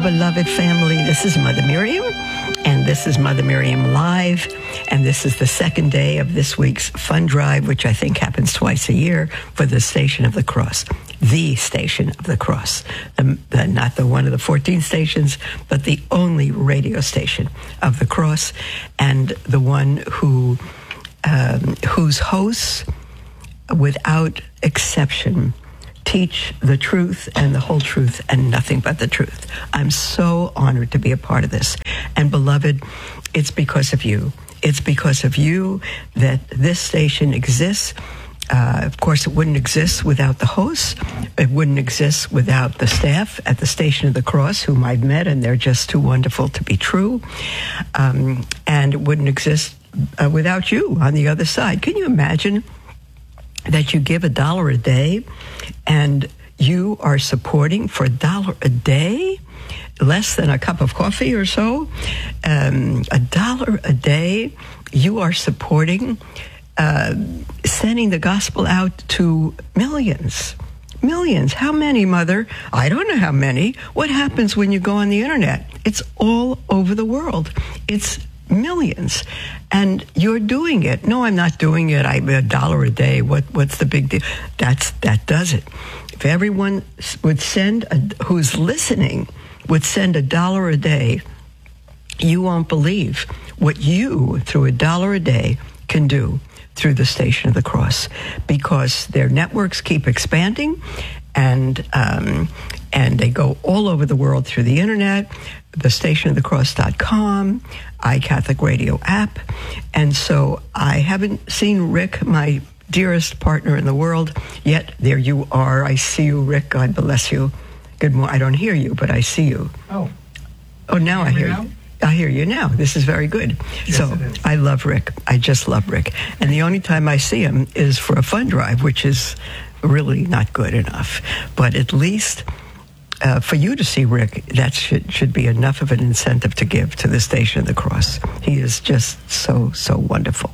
beloved family. This is Mother Miriam, and this is Mother Miriam Live, and this is the second day of this week's fund drive, which I think happens twice a year for the Station of the Cross. The Station of the Cross. Not the one of the 14 stations, but the only radio station of the Cross, and the one whose hosts, without exception, teach the truth and the whole truth and nothing but the truth. I'm so honored to be a part of this. And beloved, it's because of you. It's because of you that this station exists. Of course, it wouldn't exist without the hosts. It wouldn't exist without the staff at the Station of the Cross, whom I've met, and they're just too wonderful to be true. And it wouldn't exist without you on the other side. Can you imagine that you give $1 a day and you are supporting for $1 a day, less than a cup of coffee or so, $1 a day, you are supporting sending the gospel out to millions. Millions. How many, Mother? I don't know how many. What happens when you go on the internet? It's all over the world. It's millions. And you're doing it. No, I'm not doing it. I'm $1 a day. What's the big deal? That does it. If everyone would who's listening would send $1 a day, you won't believe what you, through $1 a day, can do through the Station of the Cross, because their networks keep expanding, and they go all over the world through the internet, the stationofthecross.com, iCatholic Radio app. And so I haven't seen Rick, my dearest partner in the world, yet. There you are. I see you, Rick. God bless you. Good morning. I don't hear you, but I see you. Oh, now I hear you. I hear you now. This is very good. Yes, so I love Rick. I just love Rick. And the only time I see him is for a fund drive, which is really not good enough. But at least for you to see Rick, that should be enough of an incentive to give to the Station of the Cross. He is just so wonderful.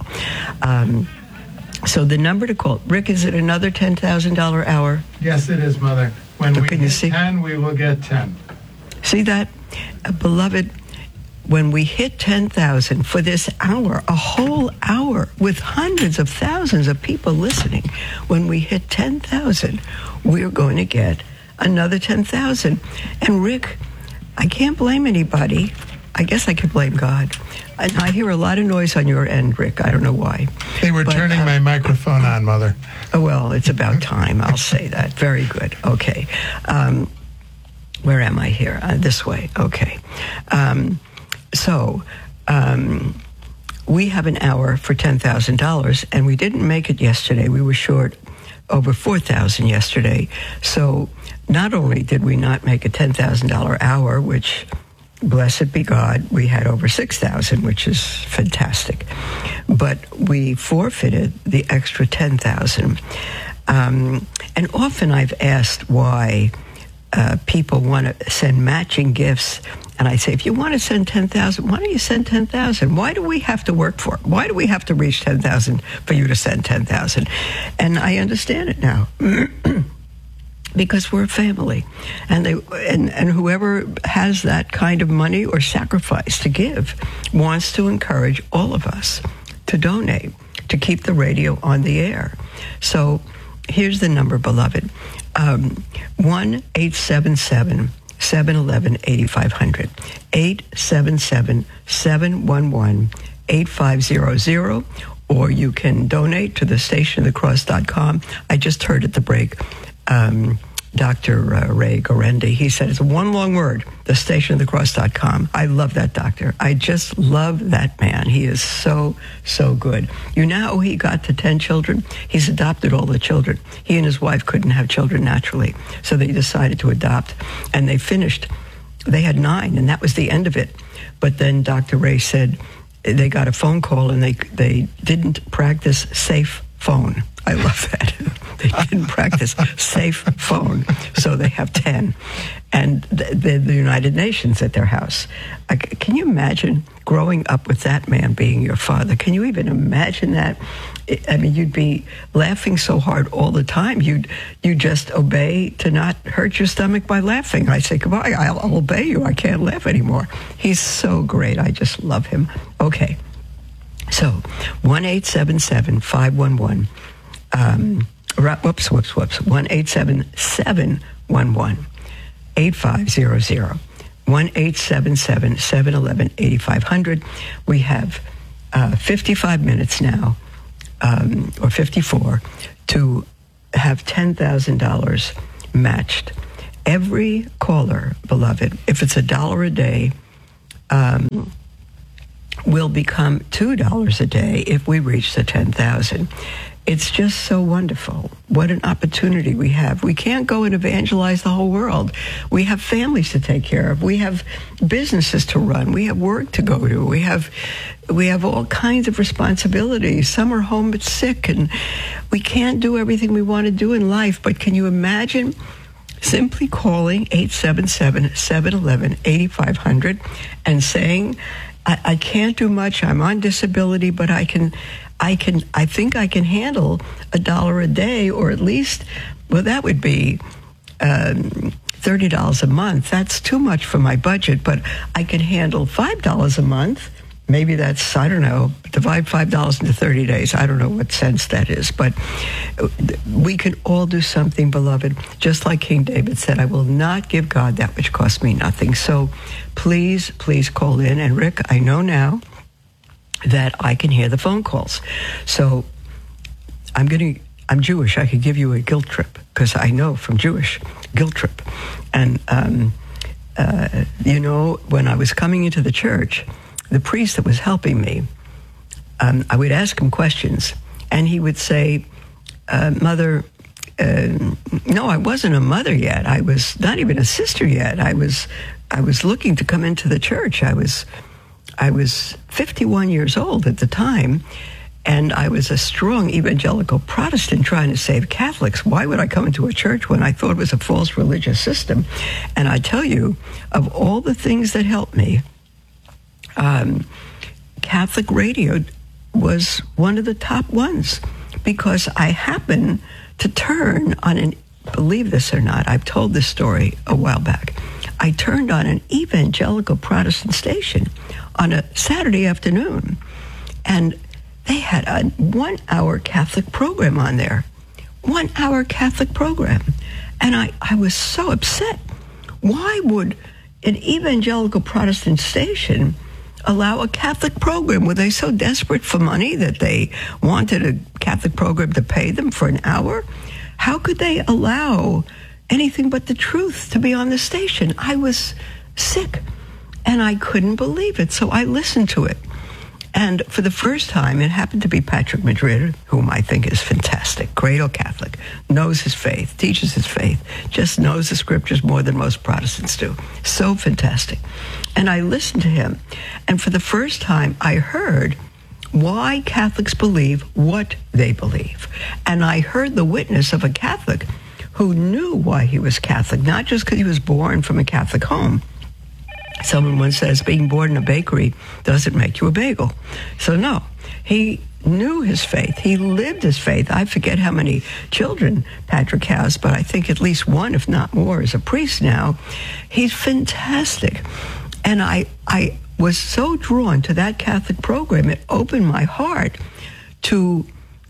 So the number to call, Rick, is it another $10,000 hour? Yes, it is, Mother. When we get 10, we will get 10. See that? Beloved, when we hit 10,000 for this hour, a whole hour with hundreds of thousands of people listening, when we hit 10,000, we're going to get another 10,000. And Rick, I can't blame anybody. I guess I could blame God. And I hear a lot of noise on your end, Rick. I don't know why. They were turning my microphone on, Mother. Oh, well, it's about time. I'll say that. Very good. Okay. Where am I here? This way. Okay. So we have an hour for $10,000, and we didn't make it yesterday. We were short over $4,000 yesterday. So not only did we not make a $10,000 hour, which, blessed be God, we had over $6,000, which is fantastic, but we forfeited the extra $10,000. And often I've asked why people want to send matching gifts. And I say, if you want to send 10,000, why don't you send 10,000? Why do we have to work for it? Why do we have to reach 10,000 for you to send 10,000? And I understand it now. Because we're a family, and whoever has that kind of money or sacrifice to give wants to encourage all of us to donate to keep the radio on the air. So here's the number, beloved. 1-877-711-8500, 877-711-8500, or you can donate to the stationofthecross.com. I just heard at the break Dr. Ray Gorendi. He said it's one long word, the stationofthecross.com. I love that doctor. I just love that man. He is so good. You know how he got to 10 children? He's adopted all the children. He and his wife couldn't have children naturally, so they decided to adopt, and they finished. They had 9, and that was the end of it. But then Dr. Ray said they got a phone call, and they didn't practice safe phone. I love that. They didn't practice safe phone, so they have 10. And the United Nations at their house. Can you imagine growing up with that man being your father? Can you even imagine that? I mean, you'd be laughing so hard all the time. You just obey to not hurt your stomach by laughing. I say, goodbye, I'll obey you. I can't laugh anymore. He's so great. I just love him. Okay. So, 1-877-511, 1-877-711-8500, 1-877-711-8500. We have 55 minutes now, or 54, to have $10,000 matched. Every caller, beloved, if it's $1 a day, will become $2 a day if we reach the 10,000. It's just so wonderful. What an opportunity we have. We can't go and evangelize the whole world. We have families to take care of. We have businesses to run. We have work to go to. We have all kinds of responsibilities. Some are home but sick, and we can't do everything we want to do in life. But can you imagine simply calling 877-711-8500 and saying, I can't do much. I'm on disability, but I think I can handle $1 a day, or at least, well, that would be $30 a month. That's too much for my budget, but I can handle $5 a month. Maybe that's, I don't know, divide $5 into 30 days. I don't know what sense that is, but we can all do something, beloved. Just like King David said, I will not give God that which costs me nothing. So please call in. And Rick, I know now that I can hear the phone calls. So I'm Jewish. I could give you a guilt trip, because I know from Jewish, guilt trip. And, when I was coming into the church, the priest that was helping me, I would ask him questions, and he would say, Mother, no, I wasn't a mother yet. I was not even a sister yet. I was looking to come into the church. I was 51 years old at the time, and I was a strong evangelical Protestant trying to save Catholics. Why would I come into a church when I thought it was a false religious system? And I tell you, of all the things that helped me, Catholic radio was one of the top ones, because I happened to turn on believe this or not, I've told this story a while back. I turned on an evangelical Protestant station on a Saturday afternoon, and they had a 1-hour Catholic program on there. 1-hour Catholic program. And I was so upset. Why would an evangelical Protestant station allow a Catholic program? Were they so desperate for money that they wanted a Catholic program to pay them for an hour? How could they allow anything but the truth to be on the station? I was sick, and I couldn't believe it, so I listened to it. And for the first time, it happened to be Patrick Madrid, whom I think is fantastic, cradle Catholic, knows his faith, teaches his faith, just knows the scriptures more than most Protestants do. So fantastic. And I listened to him, and for the first time, I heard why Catholics believe what they believe. And I heard the witness of a Catholic who knew why he was Catholic, not just because he was born from a Catholic home. Someone once says being born in a bakery doesn't make you a bagel. So no, he knew his faith. He lived his faith. I forget how many children Patrick has, but I think at least one, if not more, is a priest now. He's fantastic. And I was so drawn to that Catholic program. It opened my heart to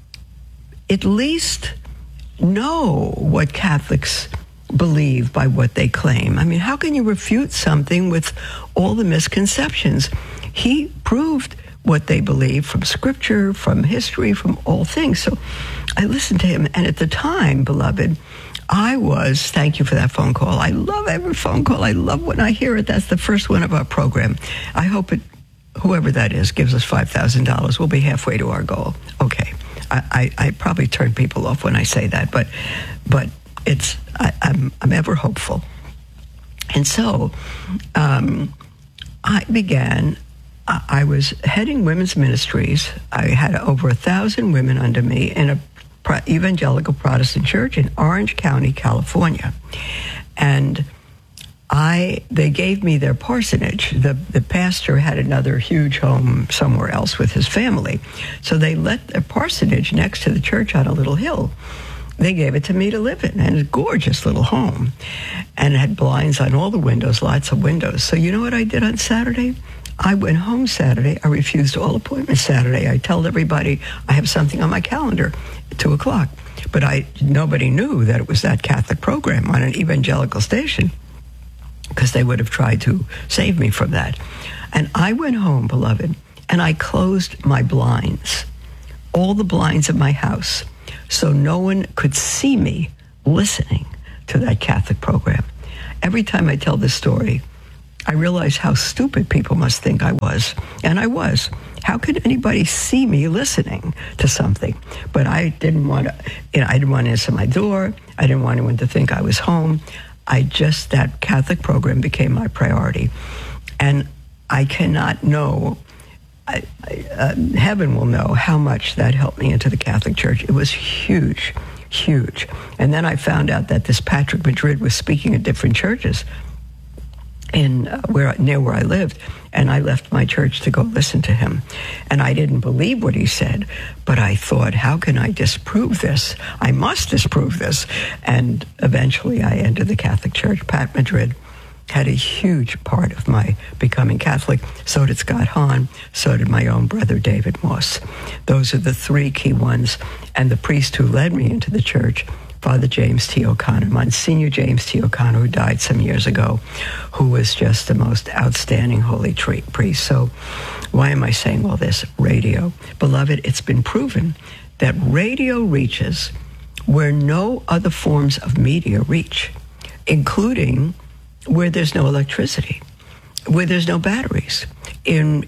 at least know what Catholics believe by what they claim. I mean, how can you refute something with all the misconceptions? He proved what they believe from scripture, from history, from all things. So I listened to him, and at the time, beloved, thank you for that phone call. I love every phone call. I love when I hear it. That's the first one of our program. I hope whoever that is, gives us $5,000. We'll be halfway to our goal. Okay. I probably turn people off when I say that, but I'm ever hopeful. And so I was heading women's ministries. I had over 1,000 women under me in a evangelical Protestant church in Orange County, California. And they gave me their parsonage. The pastor had another huge home somewhere else with his family. So they let their parsonage next to the church on a little hill. They gave it to me to live in, and it's a gorgeous little home. And it had blinds on all the windows, lots of windows. So you know what I did on Saturday? I went home Saturday. I refused all appointments Saturday. I told everybody I have something on my calendar at 2 o'clock. But nobody knew that it was that Catholic program on an evangelical station, because they would have tried to save me from that. And I went home, beloved, and I closed my blinds, all the blinds of my house, so no one could see me listening to that Catholic program. Every time I tell this story, I realize how stupid people must think I was. And I was. How could anybody see me listening to something? But I didn't want to, I didn't want to answer my door. I didn't want anyone to think I was home. That Catholic program became my priority. And I cannot know, heaven will know how much that helped me into the Catholic Church. It was huge, huge. And then I found out that this Patrick Madrid was speaking at different churches near where I lived, and I left my church to go listen to him. And I didn't believe what he said, but I thought, how can I disprove this? I must disprove this. And eventually I entered the Catholic Church. Pat Madrid had a huge part of my becoming Catholic. So did Scott Hahn. So did my own brother, David Moss. Those are the three key ones. And the priest who led me into the church, Father James T. O'Connor, Monsignor James T. O'Connor, who died some years ago, who was just the most outstanding holy priest. So why am I saying all this? Radio. Beloved, it's been proven that radio reaches where no other forms of media reach, including where there's no electricity, where there's no batteries, in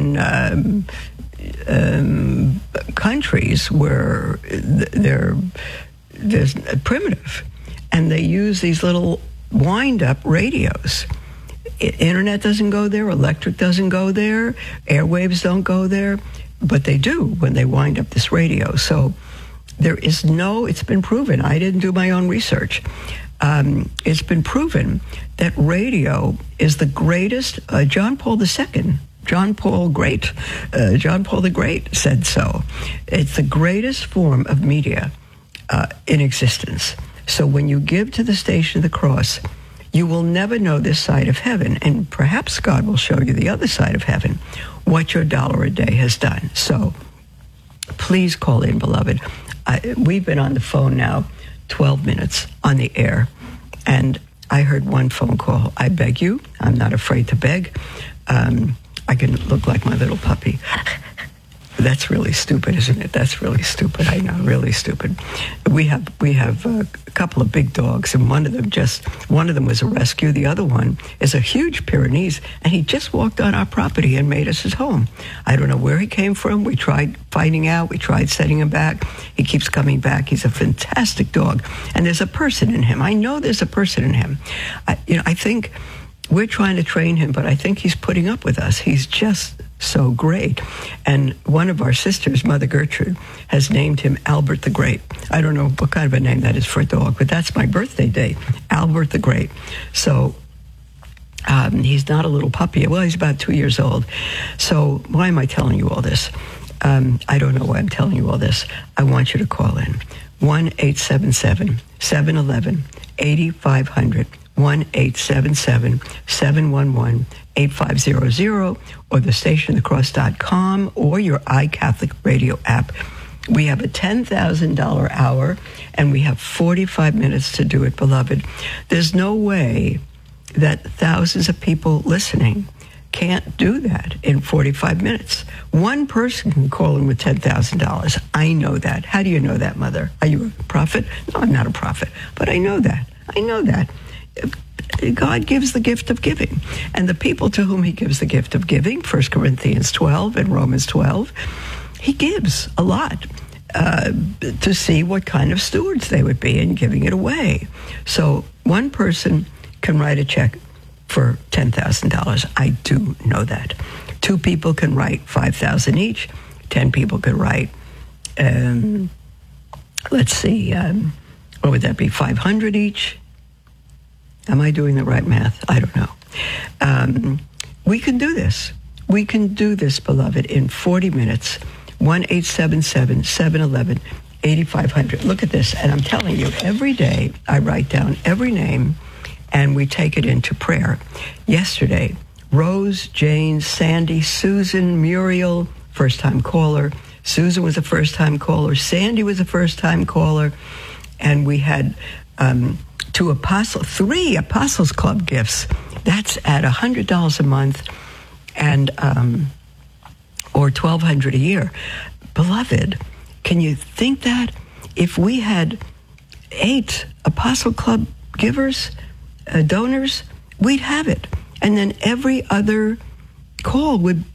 countries where there's primitive, and they use these little wind-up radios. Internet doesn't go there, electric doesn't go there, airwaves don't go there, but they do when they wind up this radio. So it's been proven. I didn't do my own research. It's been proven that radio is the greatest. John Paul the Great said so. It's the greatest form of media in existence. So when you give to the Station of the Cross, you will never know this side of heaven, and perhaps God will show you the other side of heaven, what your $1 a day has done. So please call in, beloved. We've been on the phone now 12 minutes on the air, and I heard one phone call. I beg you, I'm not afraid to beg. I can look like my little puppy. That's really stupid, isn't it? That's really stupid. I know, really stupid. We have a couple of big dogs, and one of them was a rescue. The other one is a huge Pyrenees, and he just walked on our property and made us his home. I don't know where he came from. We tried finding out. We tried sending him back. He keeps coming back. He's a fantastic dog, and there's a person in him. I know there's a person in him. I think we're trying to train him, but I think he's putting up with us. He's just so great. And one of our sisters, Mother Gertrude, has named him Albert the Great. I don't know what kind of a name that is for a dog, but that's my birthday date, Albert the Great. So he's not a little puppy. Well, he's about 2 years old. So why am I telling you all this? I don't know why I'm telling you all this. I want you to call in. 1-877-711-8500. 1-877-711-8500, or the stationofthecross.com, or your iCatholic radio app. We have a $10,000 hour, and we have 45 minutes to do it, beloved. There's no way that thousands of people listening can't do that in 45 minutes. One person can call in with $10,000. I know that. How do you know that, Mother? Are you a prophet? No, I'm not a prophet, but I know that. I know that. God gives the gift of giving. And the people to whom he gives the gift of giving, 1 Corinthians 12 and Romans 12, he gives a lot to see what kind of stewards they would be in giving it away. So one person can write a check for $10,000. I do know that. 2 people can write $5,000 each. 10 people could write, let's see, what would that be, $500 each? Am I doing the right math? I don't know. We can do this. We can do this, beloved, in 40 minutes. 1-877-711-8500. Look at this. And I'm telling you, every day I write down every name and we take it into prayer. Yesterday, Rose, Jane, Sandy, Susan, Muriel, first-time caller. Susan was a first-time caller. Sandy was a first-time caller. And we had three Apostles Club gifts. That's at $100 a month and or $1,200 a year. Beloved, can you think that if we had 8 Apostle Club givers, donors, we'd have it. And then every other call would